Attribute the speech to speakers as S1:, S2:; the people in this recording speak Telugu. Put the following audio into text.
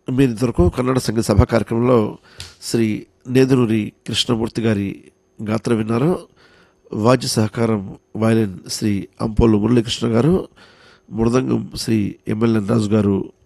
S1: మీరు ఇంతవరకు కన్నడ సంగీత సభ కార్యక్రమంలో శ్రీ నేదునూరి కృష్ణమూర్తి గారి గాత్రం విన్నారు. వాద్య సహకారం వయలిన్ శ్రీ అంపోలు మురళీకృష్ణ గారు, మృదంగం శ్రీ ఎంఎల్ఎన్ రాజు గారు